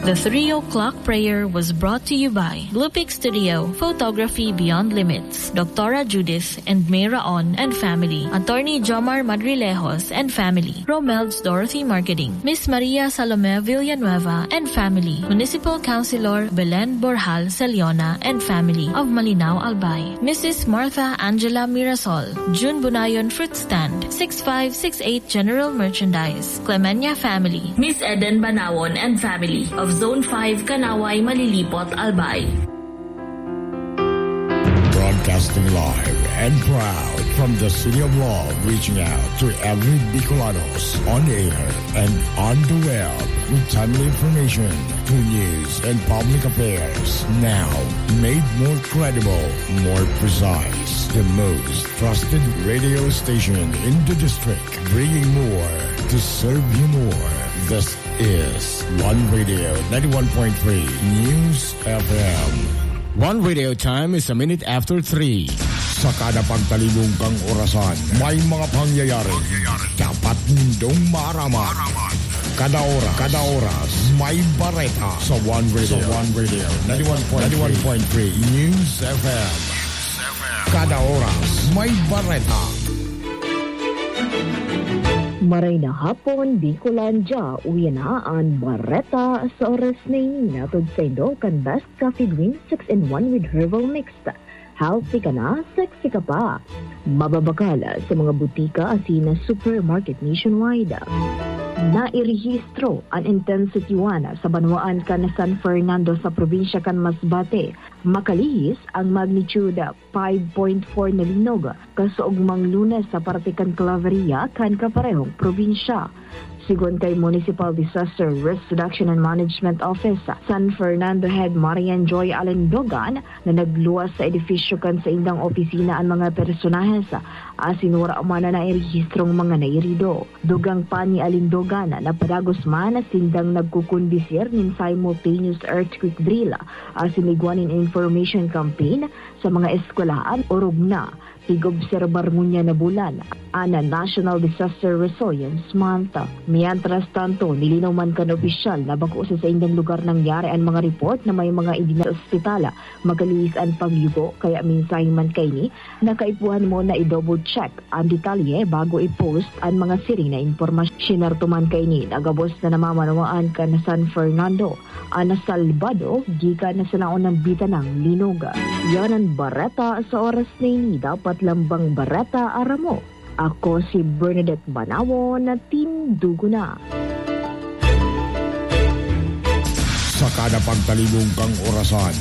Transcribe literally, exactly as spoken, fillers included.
The three o'clock prayer was brought to you by Lupik Studio, Photography Beyond Limits, Doctora Judith and May Raon and family, Attorney Jomar Madrilejos and family, Romel's Dorothy Marketing, Miss Maria Salome Villanueva and family, Municipal Councilor Belen Borjal Celiona and family of Malinao Albay, Missus Martha Angela Mirasol, June Bunayon Fruit Stand, six five six eight General Merchandise, Clemenya family, Miss Eden Banawon and family of Zone five Kanaway Malilipot Albay. Broadcasting live and proud from the City of Love, reaching out to every Bicolanos on air and on the web with timely information, true news and public affairs. Now made more credible, more precise. The most trusted radio station in the district, bringing more to serve you more. This is One Radio ninety-one point three News F M. One Radio time is a minute after three. Sa kada pagtalibong kang orasan, may mga pangyayari. Dapat mundong maaraman. Kada oras, kada oras, may bareta sa One Radio. Sa One Radio ninety-one point three News F M. Kada oras, may bareta. Maray na hapon, Bicolandia, uyanaan, bareta sa oras na ini natod sa Indo kan Best Coffee Green six in one with herbal mixed. Healthy ka na, sexy ka pa. Mababakala sa mga butika asina supermarket nationwide. Nairehistro ang intensity one sa Banwaan kan San Fernando sa probinsya kan Masbate. Makalihis ang magnitude five point four na linog kasuugmang Lunes sa parte kan Claveria kan kaparehong probinsya. Sigon kay Municipal Disaster Risk Reduction and Management Office, San Fernando Head Marian Joy Alindogan na nagluwas sa edifisyo kan sa indang opisina ang mga personahe sa asinura man na nairehistrong mga nairido. Dugang pa ni Alindogan na padagos man na sindang nagkukundisir nin simultaneous earthquake drill asinigwanin information campaign sa mga eskwelahan o rugna. Tig-obserbar ngunya na bulan ana National Disaster Resilience Month. Mientras tanto, nilinaw man kan opisyal na bako sa sa indang lugar nangyari ang mga report na may mga idina ospitala magaliis ang pagyugo kaya minsahin man kay ni nakaipuhan mo na i-double check ang detalye bago i-post ang mga siring na impormasyon. Sinarto man kay ni nagabos na namamanawaan ka na San Fernando ana Salvado gikan na sa naunang bita ng linog. Yan ang bareta sa oras na ini, dapat lambang bareta aramo. Ako si Bernadette Banawo na tindugo na. Sa kada pagtalibong kang orasan,